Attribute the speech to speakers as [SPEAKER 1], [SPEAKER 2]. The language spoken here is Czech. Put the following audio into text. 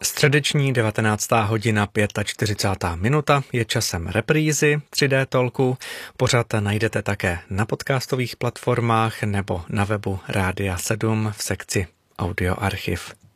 [SPEAKER 1] Středeční 19. hodina 45. minuta je časem reprízy 3D Talku. Pořad najdete také na podcastových platformách nebo na webu Rádia 7 v sekci Audioarchiv.